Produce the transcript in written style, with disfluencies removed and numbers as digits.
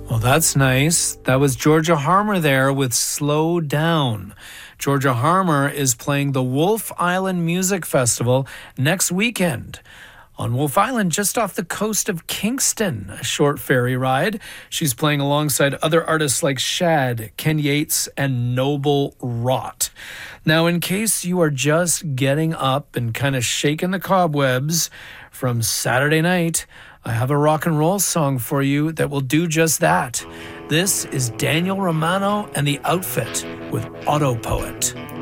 Well, that's nice. That was Georgia Harmer there with Slow Down. Georgia Harmer is playing the Wolf Island Music Festival next weekend on Wolf Island, just off the coast of Kingston, a short ferry ride. She's playing alongside other artists like Shad, Ken Yates, and Noble Rot. Now, in case you are just getting up and kind of shaking the cobwebs from Saturday night, I have a rock and roll song for you that will do just that. This is Daniel Romano and the Outfit with Auto Poet.